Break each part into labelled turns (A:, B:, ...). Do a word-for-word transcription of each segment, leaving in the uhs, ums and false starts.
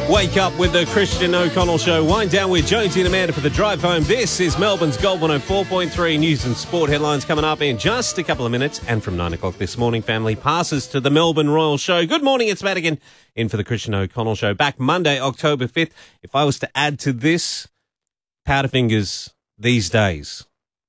A: Wake up with the Christian O'Connell Show. Wind down with Jonesy and Amanda for the drive home. This is Melbourne's Gold one oh four point three. News and sport headlines coming up in just a couple of minutes. And from nine o'clock this morning, family passes to the Melbourne Royal Show. Good morning, it's Madigan in for the Christian O'Connell Show. Back Monday, October fifth. If I was to add to this, Powderfingers these days.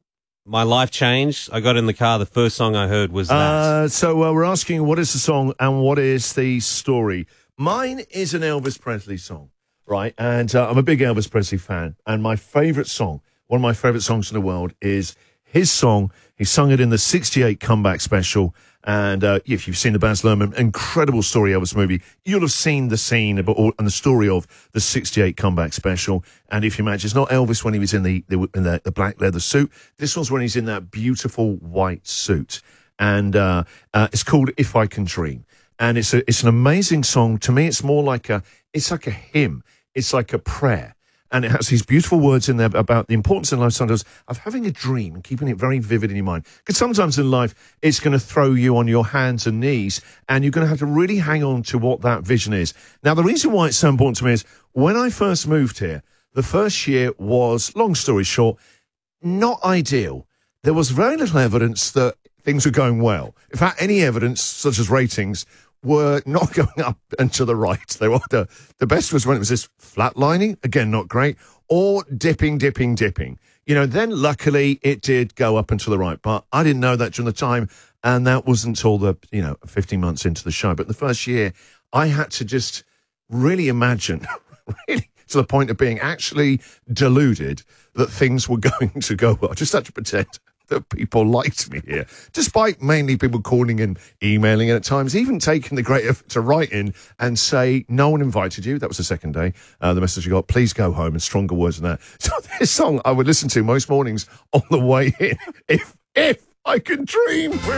A: My life changed. I got in the car. The first song I heard was that.
B: Uh, so uh, we're asking, what is the song and what is the story? Mine is an Elvis Presley song, right? And uh, I'm a big Elvis Presley fan. And my favourite song, one of my favourite songs in the world, is his song. He sung it in the sixty-eight comeback special. And uh, if you've seen the Baz Luhrmann incredible story Elvis movie, you'll have seen the scene about, or, and the story of the sixty-eight comeback special. And if you imagine, it's not Elvis when he was in the, the in the, the black leather suit. This one's when he's in that beautiful white suit. And uh, uh, it's called If I Can Dream. And it's a, it's an amazing song. To me, it's more like a, it's like a hymn. It's like a prayer. And it has these beautiful words in there about the importance in life sometimes of having a dream and keeping it very vivid in your mind. Because sometimes in life, it's going to throw you on your hands and knees, and you're going to have to really hang on to what that vision is. Now, the reason why it's so important to me is when I first moved here, the first year was, long story short, not ideal. There was very little evidence that things were going well. In fact, any evidence, such as ratings, were not going up and to the right. They were the, the best was when it was this flatlining, again, not great, or dipping, dipping, dipping. You know, then luckily it did go up and to the right, but I didn't know that during the time, and that wasn't until the, you know, fifteen months into the show. But the first year, I had to just really imagine, really to the point of being actually deluded that things were going to go well. I just had to pretend that people liked me here, despite mainly people calling and emailing, and at times even taking the great effort to write in and say, no one invited you. That was the second day. Uh, the message you got, please go home, and stronger words than that. So this song I would listen to most mornings on the way in, if, if I can dream.